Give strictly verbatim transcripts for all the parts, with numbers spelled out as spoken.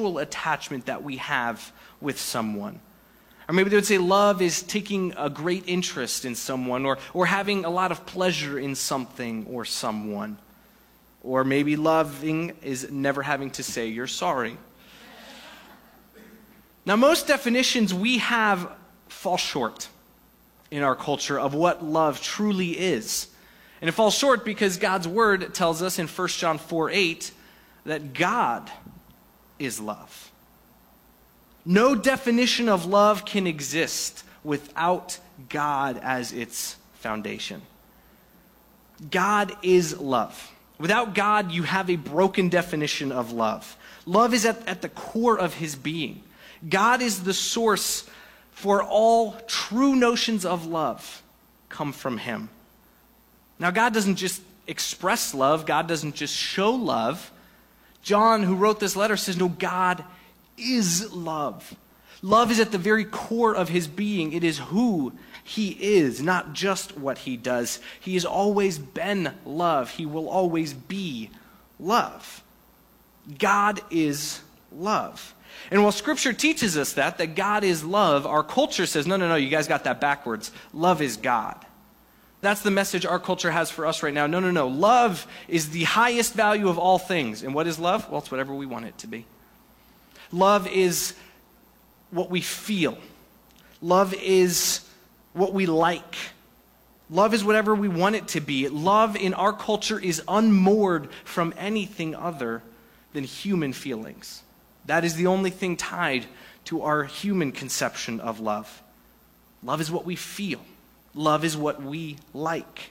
sexual attachment that we have with someone. Or maybe they would say love is taking a great interest in someone, or, or having a lot of pleasure in something or someone. Or maybe loving is never having to say you're sorry. Now, most definitions we have fall short in our culture of what love truly is. And it falls short because God's word tells us in First John four eight that God is love. No definition of love can exist without God as its foundation. God is love. Without God, you have a broken definition of love. Love is at, at the core of his being. God is the source for all true notions of love come from him. Now, God doesn't just express love. God doesn't just show love. John, who wrote this letter, says, no, God is love. Love is at the very core of his being. It is who he is, not just what he does. He has always been love. He will always be love. God is love. And while Scripture teaches us that, that God is love, our culture says, no, no, no, you guys got that backwards. Love is God. That's the message our culture has for us right now. No, no, no. Love is the highest value of all things. And what is love? Well, it's whatever we want it to be. Love is what we feel. Love is what we like. Love is whatever we want it to be. Love in our culture is unmoored from anything other than human feelings. That is the only thing tied to our human conception of love. Love is what we feel. Love is what we like.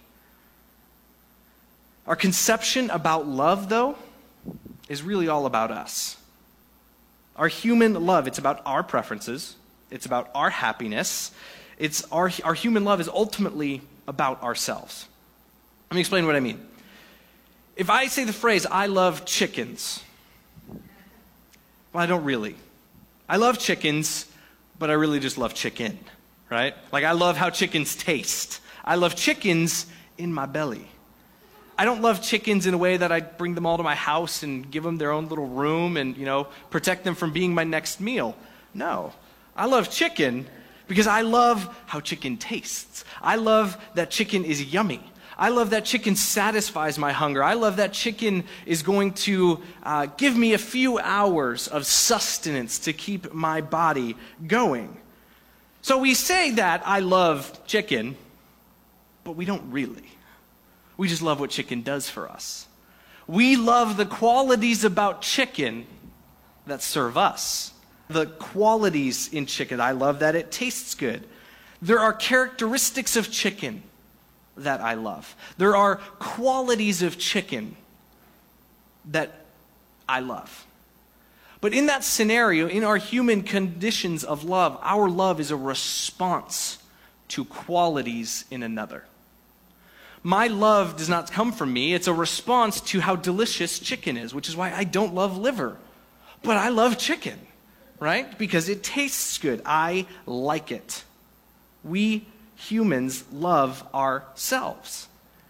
Our conception about love, though, is really all about us. Our human love, it's about our preferences. It's about our happiness. It's our, our human love is ultimately about ourselves. Let me explain what I mean. If I say the phrase, I love chickens, well, I don't really. I love chickens, but I really just love chicken, right? Like, I love how chickens taste. I love chickens in my belly. I don't love chickens in a way that I bring them all to my house and give them their own little room and, you know, protect them from being my next meal. No. I love chicken because I love how chicken tastes. I love that chicken is yummy. I love that chicken satisfies my hunger. I love that chicken is going to uh, give me a few hours of sustenance to keep my body going. So we say that I love chicken, but we don't really. We just love what chicken does for us. We love the qualities about chicken that serve us. The qualities in chicken. I love that it tastes good. There are characteristics of chicken that I love. There are qualities of chicken that I love. But in that scenario, in our human conditions of love, our love is a response to qualities in another. My love does not come from me. It's a response to how delicious chicken is, which is why I don't love liver. But I love chicken, right? Because it tastes good. I like it. We humans love ourselves.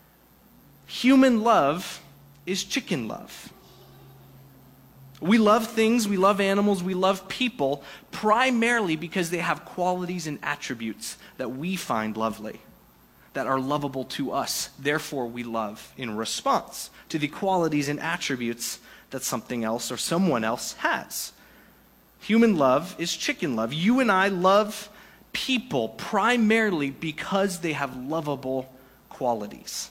Human love is chicken love. We love things, we love animals, we love people primarily because they have qualities and attributes that we find lovely, that are lovable to us. Therefore, we love in response to the qualities and attributes that something else or someone else has. Human love is chicken love. You and I love people primarily because they have lovable qualities.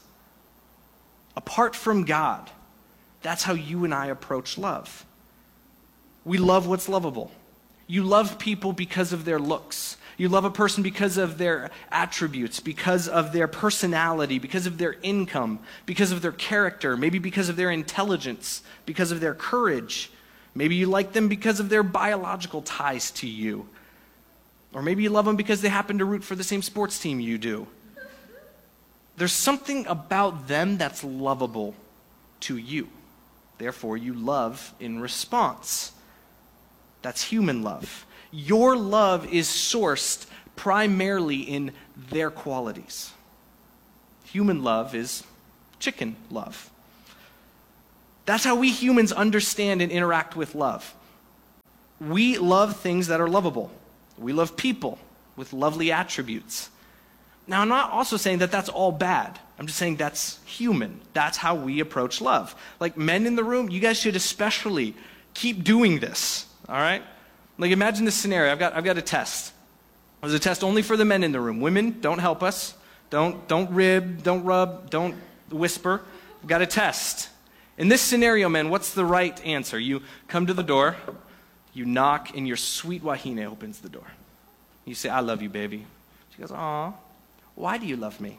Apart from God, that's how you and I approach love. We love what's lovable. You love people because of their looks. You love a person because of their attributes, because of their personality, because of their income, because of their character, maybe because of their intelligence, because of their courage. Maybe you like them because of their biological ties to you. Or maybe you love them because they happen to root for the same sports team you do. There's something about them that's lovable to you. Therefore, you love in response. That's human love. Your love is sourced primarily in their qualities. Human love is chicken love. That's how we humans understand and interact with love. We love things that are lovable. We love people with lovely attributes. Now, I'm not also saying that that's all bad. I'm just saying that's human. That's how we approach love. Like, men in the room, you guys should especially keep doing this, all right? Like, imagine this scenario. I've got, I've got a test. There's a test only for the men in the room. Women, don't help us. Don't, don't rib, don't rub, don't whisper. I've got a test. In this scenario, men, what's the right answer? You come to the door, you knock, and your sweet Wahine opens the door. You say, I love you, baby. She goes, aw, why do you love me?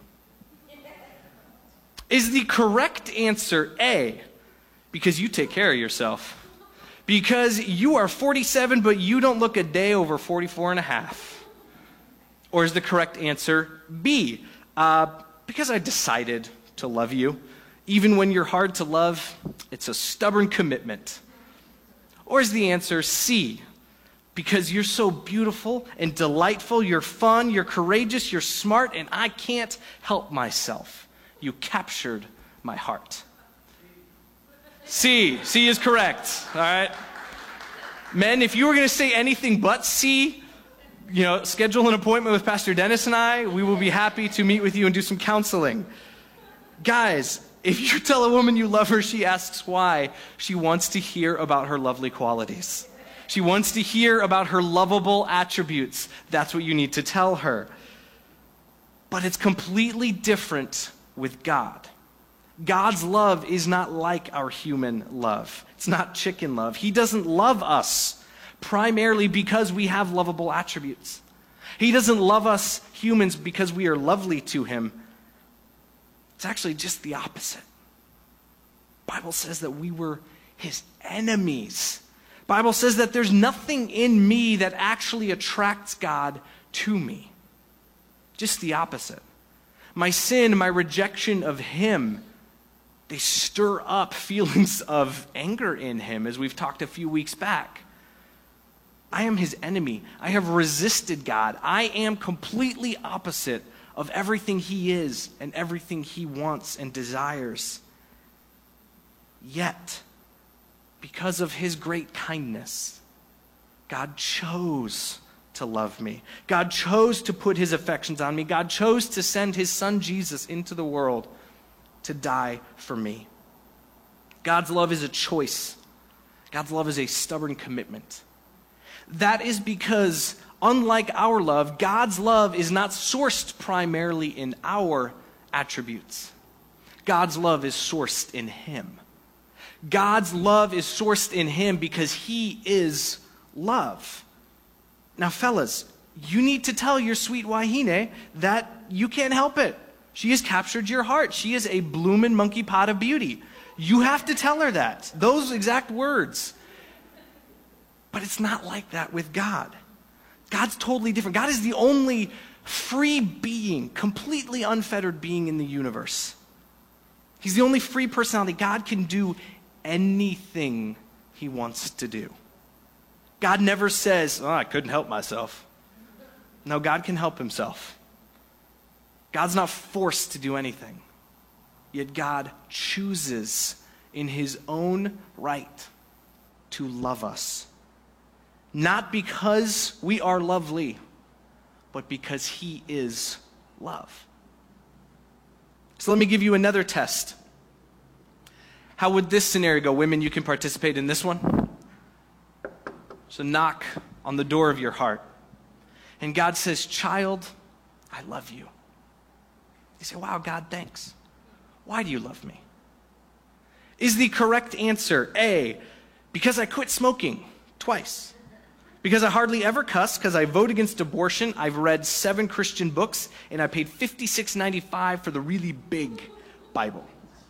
Is the correct answer A, because you take care of yourself? Because you are forty-seven, but you don't look a day over forty-four and a half? Or is the correct answer B, uh, because I decided to love you? Even when you're hard to love, it's a stubborn commitment. Or is the answer C, because you're so beautiful and delightful, you're fun, you're courageous, you're smart, and I can't help myself. You captured my heart. C. C is correct, all right? Men, if you were going to say anything but C, you know, schedule an appointment with Pastor Dennis and I. We will be happy to meet with you and do some counseling. Guys, if you tell a woman you love her, she asks why. She wants to hear about her lovely qualities. She wants to hear about her lovable attributes. That's what you need to tell her. But it's completely different with God. God's love is not like our human love. It's not chicken love. He doesn't love us primarily because we have lovable attributes. He doesn't love us humans because we are lovely to him. It's actually just the opposite. The Bible says that we were his enemies. The Bible says that there's nothing in me that actually attracts God to me. Just the opposite. My sin, my rejection of him, they stir up feelings of anger in him, as we've talked a few weeks back. I am his enemy. I have resisted God. I am completely opposite of everything he is and everything he wants and desires. Yet, because of his great kindness, God chose to love me. God chose to put his affections on me. God chose to send his son Jesus into the world to die for me. God's love is a choice. God's love is a stubborn commitment. That is because, unlike our love, God's love is not sourced primarily in our attributes. God's love is sourced in him. God's love is sourced in him because he is love. Now, fellas, you need to tell your sweet Wahine that you can't help it. She has captured your heart. She is a bloomin' monkey pot of beauty. You have to tell her that. Those exact words. But it's not like that with God. God's totally different. God is the only free being, completely unfettered being in the universe. He's the only free personality. God can do anything he wants to do. God never says, oh, I couldn't help myself. No, God can help himself. God's not forced to do anything. Yet God chooses in his own right to love us. Not because we are lovely, but because he is love. So let me give you another test. How would this scenario go? Women, you can participate in this one. So knock on the door of your heart. And God says, child, I love you. You say, wow, God, thanks. Why do you love me? Is the correct answer A, because I quit smoking twice? Because I hardly ever cuss, because I vote against abortion, I've read seven Christian books, and I paid fifty-six ninety-five for the really big Bible?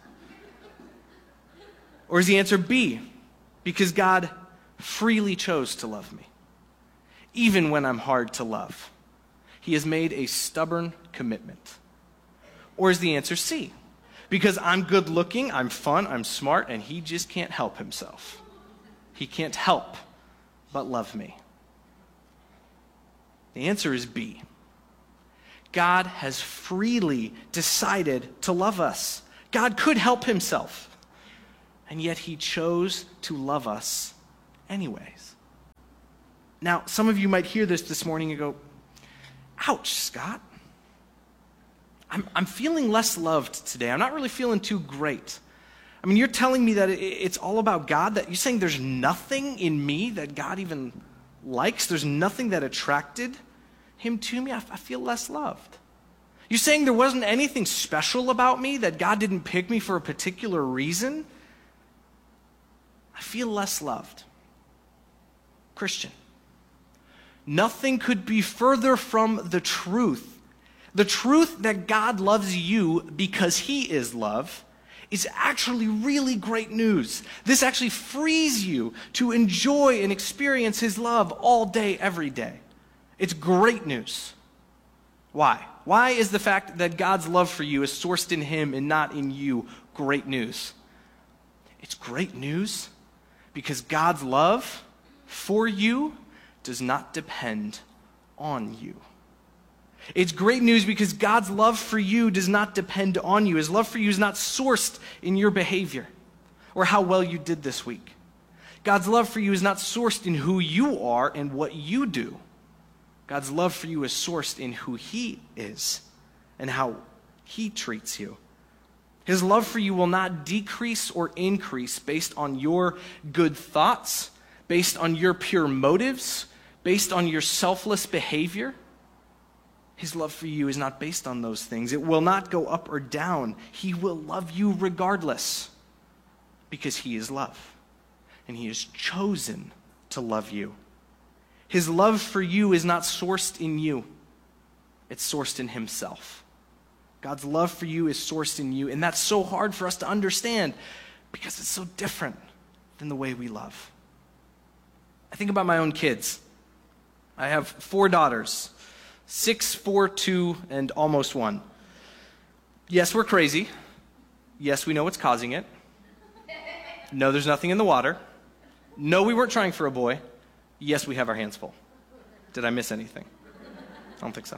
Or is the answer B, because God freely chose to love me, even when I'm hard to love? He has made a stubborn commitment. Or is the answer C, because I'm good looking, I'm fun, I'm smart, and he just can't help himself? He can't help but love me. The answer is B. God has freely decided to love us. God could help himself, and yet he chose to love us anyways. Now, some of you might hear this this morning and go, ouch, Scott. I'm, I'm feeling less loved today. I'm not really feeling too great. I mean, you're telling me that it, it's all about God, that you're saying there's nothing in me that God even likes? There's nothing that attracted him to me? I, I feel less loved. You're saying there wasn't anything special about me, that God didn't pick me for a particular reason? I feel less loved. Christian, nothing could be further from the truth. The truth that God loves you because he is love is actually really great news. This actually frees you to enjoy and experience his love all day, every day. It's great news. Why? Why is the fact that God's love for you is sourced in him and not in you great news? It's great news because God's love for you does not depend on you. It's great news because God's love for you does not depend on you. His love for you is not sourced in your behavior or how well you did this week. God's love for you is not sourced in who you are and what you do. God's love for you is sourced in who he is and how he treats you. His love for you will not decrease or increase based on your good thoughts, based on your pure motives, based on your selfless behavior. His love for you is not based on those things. It will not go up or down. He will love you regardless because he is love and he has chosen to love you. His love for you is not sourced in you. It's sourced in himself. God's love for you is sourced in you, and that's so hard for us to understand because it's so different than the way we love. I think about my own kids. I have four daughters, six, four, two, and almost one. Yes, we're crazy. Yes, we know what's causing it. No, there's nothing in the water. No, we weren't trying for a boy. Yes, we have our hands full. Did I miss anything? I don't think so.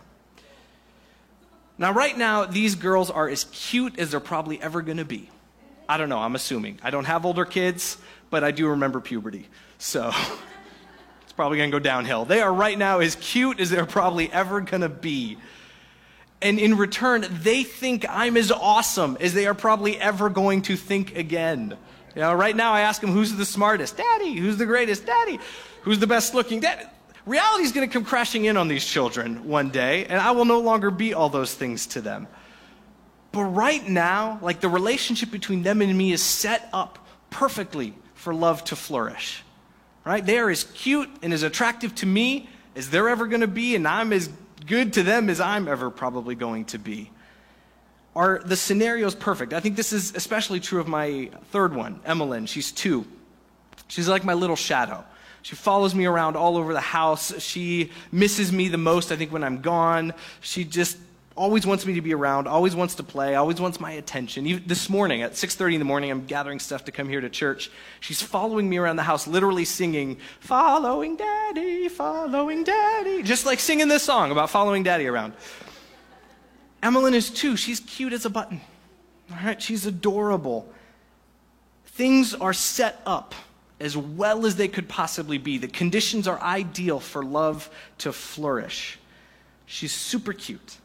Now, right now, these girls are as cute as they're probably ever going to be. I don't know, I'm assuming. I don't have older kids, but I do remember puberty. So it's probably going to go downhill. They are right now as cute as they're probably ever going to be. And in return, they think I'm as awesome as they are probably ever going to think again. You know, right now I ask them, who's the smartest? Daddy. Who's the greatest? Daddy. Who's the best looking? Daddy. Reality is going to come crashing in on these children one day, and I will no longer be all those things to them. But right now, like the relationship between them and me is set up perfectly for love to flourish. Right? They are as cute and as attractive to me as they're ever going to be, and I'm as good to them as I'm ever probably going to be. Are the scenarios perfect? I think this is especially true of my third one, Emmeline. She's two. She's like my little shadow. She follows me around all over the house. She misses me the most, I think, when I'm gone. She just always wants me to be around, always wants to play, always wants my attention. Even this morning at six thirty in the morning, I'm gathering stuff to come here to church. She's following me around the house, literally singing, "Following Daddy, following Daddy," just like singing this song about following Daddy around. Emmeline is two. She's cute as a button. All right, she's adorable. Things are set up as well as they could possibly be. The conditions are ideal for love to flourish. She's super cute.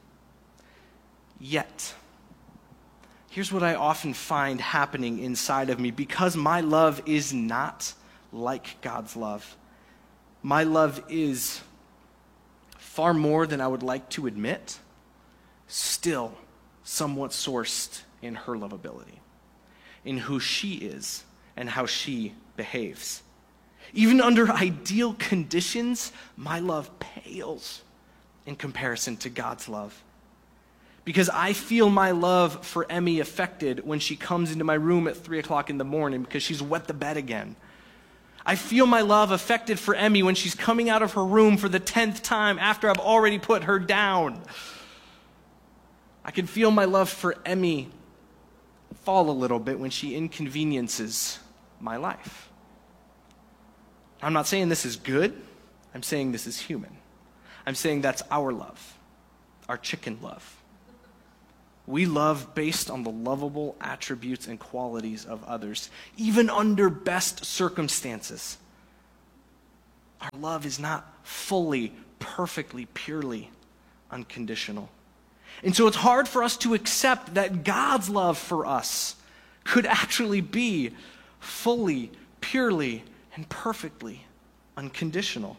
Yet, here's what I often find happening inside of me. Because my love is not like God's love, my love is far more than I would like to admit, still somewhat sourced in her lovability, in who she is and how she behaves. Even under ideal conditions, my love pales in comparison to God's love. Because I feel my love for Emmy affected when she comes into my room at three o'clock in the morning because she's wet the bed again. I feel my love affected for Emmy when she's coming out of her room for the tenth time after I've already put her down. I can feel my love for Emmy fall a little bit when she inconveniences my life. I'm not saying this is good. I'm saying this is human. I'm saying that's our love, our chicken love. We love based on the lovable attributes and qualities of others, even under best circumstances. Our love is not fully, perfectly, purely unconditional. And so it's hard for us to accept that God's love for us could actually be fully, purely, and perfectly unconditional.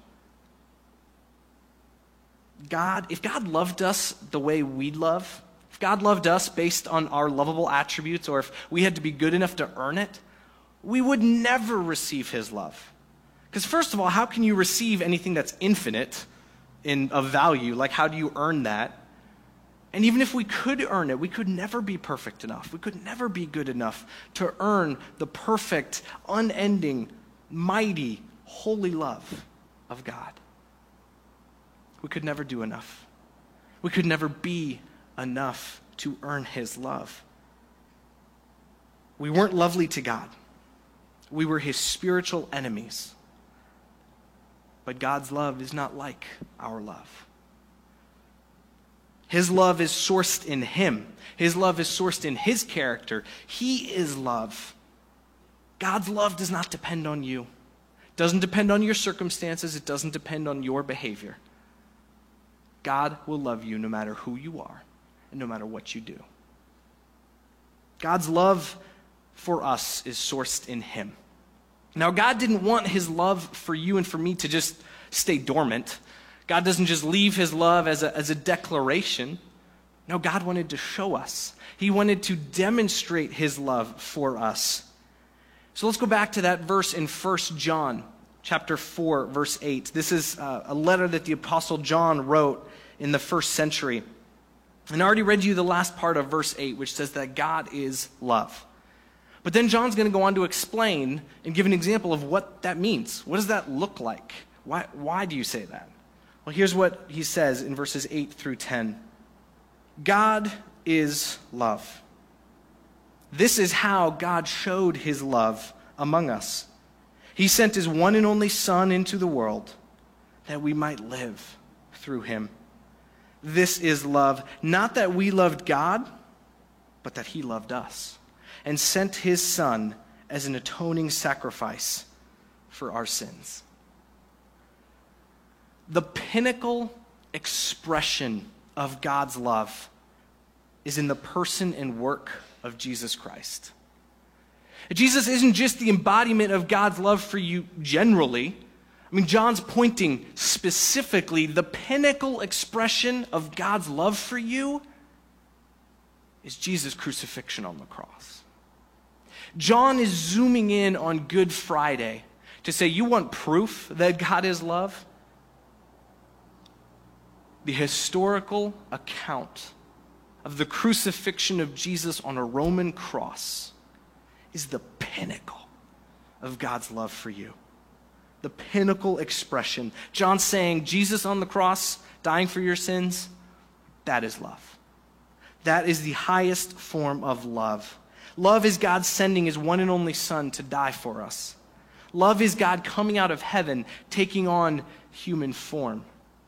God, if God loved us the way we love, if God loved us based on our lovable attributes, or if we had to be good enough to earn it, we would never receive his love. Because first of all, how can you receive anything that's infinite in of value? Like, how do you earn that? And even if we could earn it, we could never be perfect enough. We could never be good enough to earn the perfect, unending, mighty, holy love of God. We could never do enough. We could never be enough to earn his love. We weren't lovely to God. We were his spiritual enemies. But God's love is not like our love. His love is sourced in him. His love is sourced in his character. He is love. God's love does not depend on you. It doesn't depend on your circumstances. It doesn't depend on your behavior. God will love you no matter who you are and no matter what you do. God's love for us is sourced in him. Now, God didn't want his love for you and for me to just stay dormant. God doesn't just leave his love as a, as a declaration. No, God wanted to show us. He wanted to demonstrate his love for us. So let's go back to that verse in First John chapter four, verse eight. This is uh, a letter that the Apostle John wrote in the first century. And I already read you the last part of verse eight, which says that God is love. But then John's going to go on to explain and give an example of what that means. What does that look like? Why, why do you say that? Well, here's what he says in verses eight through ten. God is love. This is how God showed his love among us. He sent his one and only Son into the world that we might live through him. This is love, not that we loved God, but that he loved us and sent his Son as an atoning sacrifice for our sins. The pinnacle expression of God's love is in the person and work of Jesus Christ. Jesus isn't just the embodiment of God's love for you generally. I mean, John's pointing specifically, the pinnacle expression of God's love for you is Jesus' crucifixion on the cross. John is zooming in on Good Friday to say, you want proof that God is love? The historical account of the crucifixion of Jesus on a Roman cross is the pinnacle of God's love for you. The pinnacle expression. John's saying, Jesus on the cross, dying for your sins, that is love. That is the highest form of love. Love is God sending his one and only Son to die for us. Love is God coming out of heaven, taking on human form.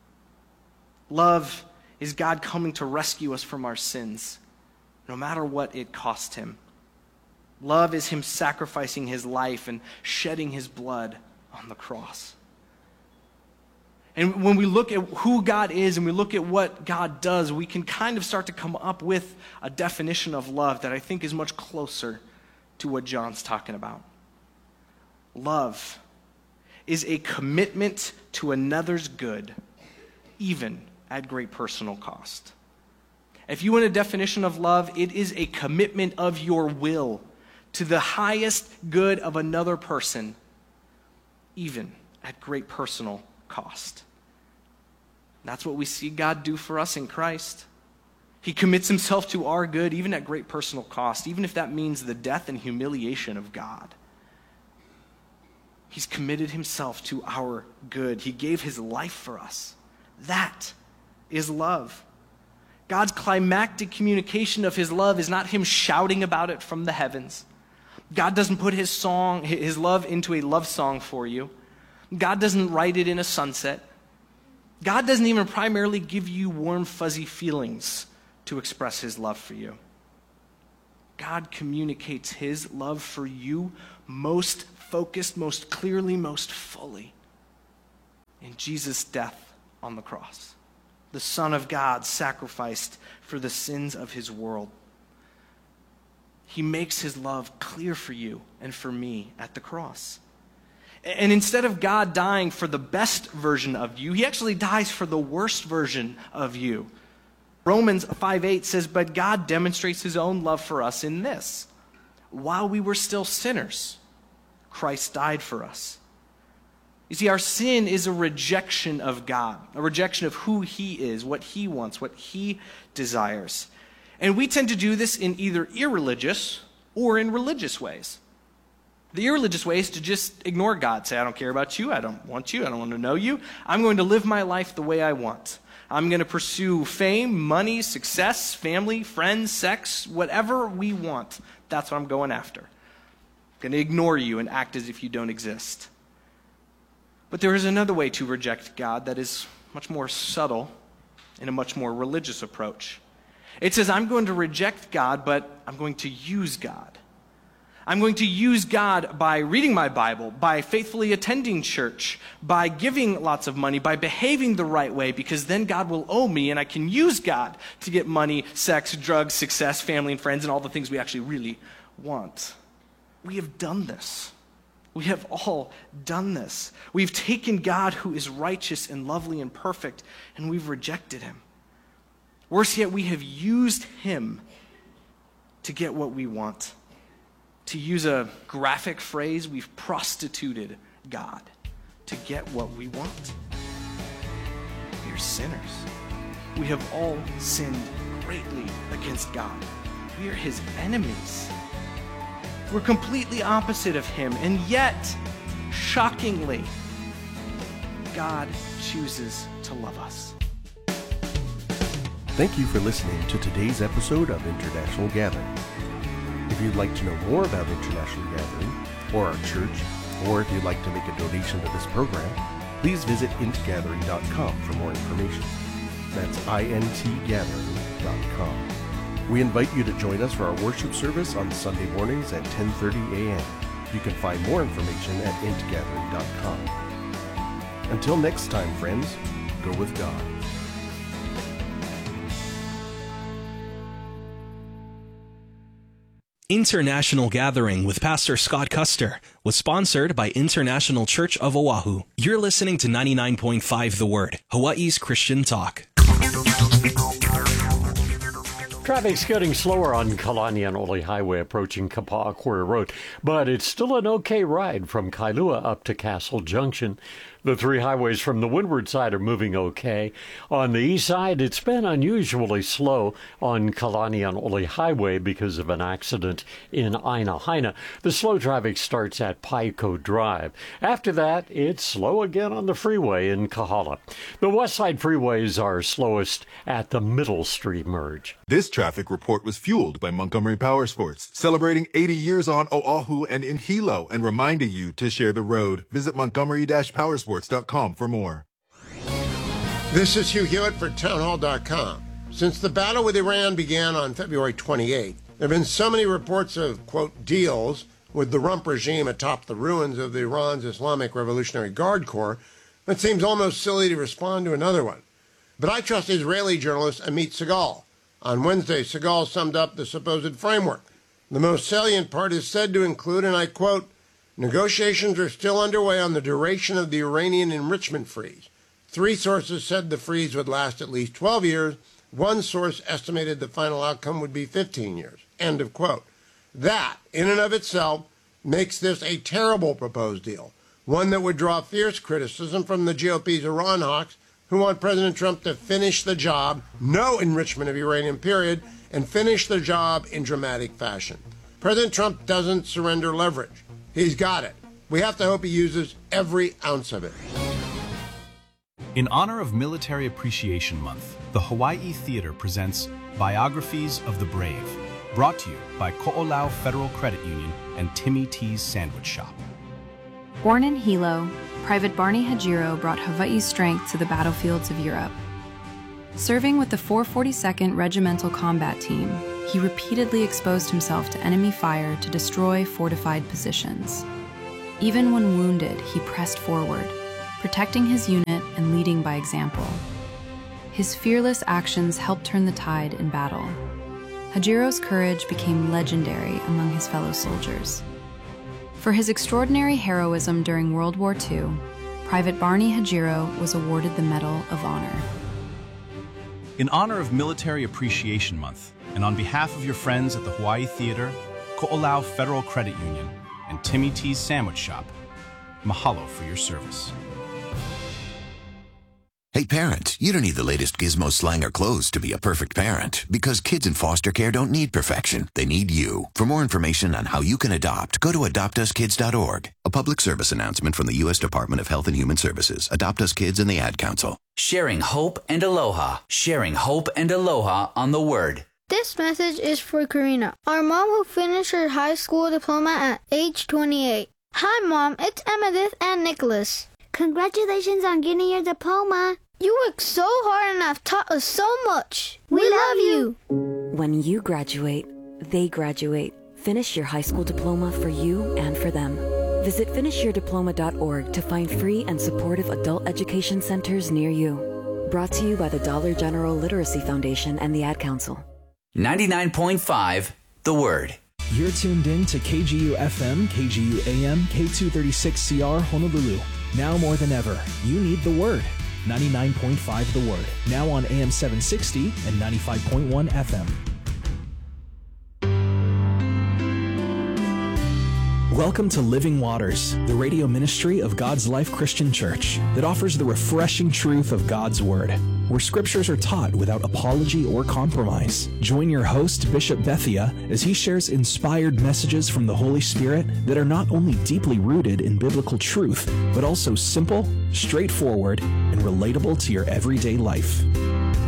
Love is God coming to rescue us from our sins, no matter what it cost him. Love is him sacrificing his life and shedding his blood on the cross. And when we look at who God is and we look at what God does, we can kind of start to come up with a definition of love that I think is much closer to what John's talking about. Love is a commitment to another's good, even at great personal cost. If you want a definition of love, it is a commitment of your will to the highest good of another person, even at great personal cost. That's what we see God do for us in Christ. He commits himself to our good, even at great personal cost, even if that means the death and humiliation of God. He's committed himself to our good. He gave his life for us. That is love. God's climactic communication of his love is not him shouting about it from the heavens. God doesn't put his song, his love into a love song for you. God doesn't write it in a sunset. God doesn't even primarily give you warm, fuzzy feelings to express his love for you. God communicates his love for you most focused, most clearly, most fully in Jesus' death on the cross. The Son of God sacrificed for the sins of his world. He makes his love clear for you and for me at the cross. And instead of God dying for the best version of you, he actually dies for the worst version of you. Romans five eight says, "But God demonstrates his own love for us in this: while we were still sinners, Christ died for us." You see, our sin is a rejection of God, a rejection of who he is, what he wants, what he desires. And we tend to do this in either irreligious or in religious ways. The irreligious way is to just ignore God, say, "I don't care about you, I don't want you, I don't want to know you. I'm going to live my life the way I want. I'm going to pursue fame, money, success, family, friends, sex, whatever we want. That's what I'm going after. I'm going to ignore you and act as if you don't exist." But there is another way to reject God that is much more subtle and a much more religious approach. It says, I'm going to reject God, but I'm going to use God. I'm going to use God by reading my Bible, by faithfully attending church, by giving lots of money, by behaving the right way, because then God will owe me and I can use God to get money, sex, drugs, success, family and friends, and all the things we actually really want. We have done this. We have all done this. We've taken God, who is righteous and lovely and perfect, and we've rejected him. Worse yet, we have used him to get what we want. To use a graphic phrase, we've prostituted God to get what we want. We are sinners. We have all sinned greatly against God. We are his enemies. We're completely opposite of him, and yet, shockingly, God chooses to love us. Thank you for listening to today's episode of International Gathering. If you'd like to know more about International Gathering or our church, or if you'd like to make a donation to this program, please visit int gathering dot com for more information. That's int gathering dot com. We invite you to join us for our worship service on Sunday mornings at ten thirty a.m. You can find more information at int gathering dot com. Until next time, friends, go with God. International Gathering with Pastor Scott Custer was sponsored by International Church of Oahu. You're listening to ninety-nine point five The Word, Hawaii's Christian talk. Traffic's getting slower on Kalanian-Oli Highway approaching Kapaa Road, but it's still an okay ride from Kailua up to Castle Junction. The three highways from the windward side are moving okay. On the east side, it's been unusually slow on Kalanian-Oli Highway because of an accident in Aina Haina. The slow traffic starts at Paiko Drive. After that, it's slow again on the freeway in Kahala. The west side freeways are slowest at the Middle Street merge. This traffic report was fueled by Montgomery Power Sports, celebrating eighty years on Oahu and in Hilo, and reminding you to share the road. Visit montgomery dash powersports dot com for more. This is Hugh Hewitt for townhall dot com. Since the battle with Iran began on February twenty-eighth, there have been so many reports of, quote, deals with the rump regime atop the ruins of the Iran's Islamic Revolutionary Guard Corps, it seems almost silly to respond to another one. But I trust Israeli journalist Amit Segal. On Wednesday, Segal summed up the supposed framework. The most salient part is said to include, and I quote, negotiations are still underway on the duration of the Iranian enrichment freeze. Three sources said the freeze would last at least twelve years. One source estimated the final outcome would be fifteen years. End of quote. That, in and of itself, makes this a terrible proposed deal, one that would draw fierce criticism from the G O P's Iran hawks, who want President Trump to finish the job, no enrichment of uranium, period, and finish the job in dramatic fashion. President Trump doesn't surrender leverage. He's got it. We have to hope he uses every ounce of it. In honor of Military Appreciation Month, the Hawaii Theater presents Biographies of the Brave, brought to you by Ko'olau Federal Credit Union and Timmy T's Sandwich Shop. Born in Hilo, Private Barney Hajiro brought Hawaii's strength to the battlefields of Europe. Serving with the four forty-second Regimental Combat Team, he repeatedly exposed himself to enemy fire to destroy fortified positions. Even when wounded, he pressed forward, protecting his unit and leading by example. His fearless actions helped turn the tide in battle. Hajiro's courage became legendary among his fellow soldiers. For his extraordinary heroism during World War Two, Private Barney Hajiro was awarded the Medal of Honor. In honor of Military Appreciation Month, and on behalf of your friends at the Hawaii Theater, Ko'olau Federal Credit Union, and Timmy T's Sandwich Shop, mahalo for your service. Hey parents, you don't need the latest gizmo, slang, or clothes to be a perfect parent, because kids in foster care don't need perfection. They need you. For more information on how you can adopt, go to adopt us kids dot org. A public service announcement from the U S Department of Health and Human Services, Adopt Us Kids, and the Ad Council. Sharing hope and aloha. Sharing hope and aloha on the Word. This message is for Karina, our mom who finished her high school diploma at age twenty-eight. Hi Mom, it's Emmettith and Nicholas. Congratulations on getting your diploma. You worked so hard and have taught us so much. We, we love you. When you graduate, they graduate. Finish your high school diploma for you and for them. Visit finish your diploma dot org to find free and supportive adult education centers near you. Brought to you by the Dollar General Literacy Foundation and the Ad Council. ninety-nine point five, The Word. You're tuned in to K G U F M, K G U A M, K two thirty-six C R Honolulu. Now more than ever, you need The Word. ninety-nine point five The Word. Now on A M seven sixty and ninety-five point one F M. Welcome to Living Waters, the radio ministry of God's Life Christian Church that offers the refreshing truth of God's Word, where scriptures are taught without apology or compromise. Join your host, Bishop Bethia, as he shares inspired messages from the Holy Spirit that are not only deeply rooted in biblical truth, but also simple, straightforward, and relatable to your everyday life.